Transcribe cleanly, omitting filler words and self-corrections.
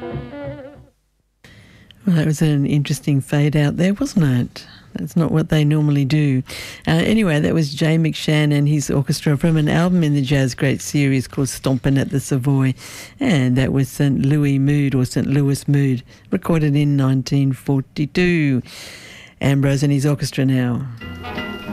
Well, that was an interesting fade out there, wasn't it? That's not what they normally do. Anyway, that was Jay McShann and his orchestra from an album in the Jazz Great series called Stompin' at the Savoy. And that was St. Louis Mood, or St. Louis Mood, recorded in 1942. Ambrose and his orchestra now.